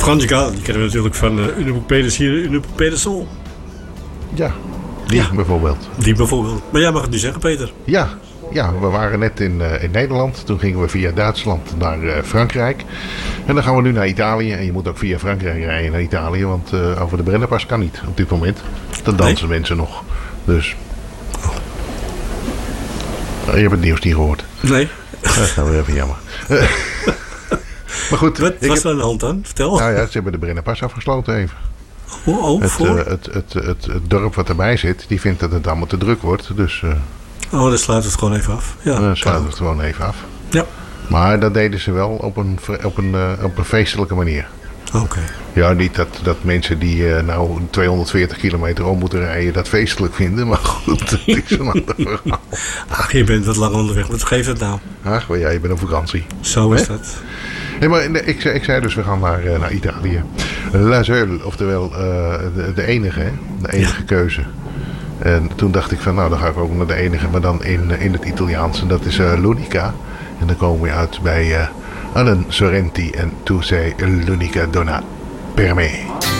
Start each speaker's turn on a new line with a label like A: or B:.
A: Frans Gall, die kennen we natuurlijk van Une Poupée de Cire, Une Poupée de Sol.
B: Ja, die bijvoorbeeld.
A: Die bijvoorbeeld. Maar jij mag het nu zeggen, Peter.
B: Ja, we waren net in Nederland. Toen gingen we via Duitsland naar Frankrijk. En dan gaan we nu naar Italië. En je moet ook via Frankrijk rijden naar Italië. Want over de Brennerpas kan niet op dit moment. Dan dansen mensen nog. Dus... Je hebt het nieuws niet gehoord.
A: Nee.
B: Dat is nou weer even jammer. Maar goed.
A: Wat was er aan de hand dan? Vertel.
B: Nou ja, ze hebben de Brennerpas afgesloten even. Het dorp wat erbij zit, die vindt dat het allemaal te druk wordt. Dus...
A: dan sluiten we het gewoon even af. Ja,
B: dan sluiten we het gewoon even af.
A: Ja.
B: Maar dat deden ze wel op een feestelijke manier.
A: Oké.
B: Ja, niet dat mensen die 240 kilometer om moeten rijden dat feestelijk vinden. Maar goed, dat is een ander verhaal.
A: Ach, je bent wat lang onderweg. Wat geeft het nou?
B: Ach, ja, je bent op vakantie.
A: Zo is dat.
B: Nee, maar ik zei dus, we gaan naar Italië. La Seule, oftewel de enige, hè? De enige keuze. En toen dacht ik van, nou, dan ga ik ook naar de enige, maar dan in het Italiaans. En dat is l'unica. En dan komen we uit bij Alain Sorrenti en Tu sei l'unica donna per me.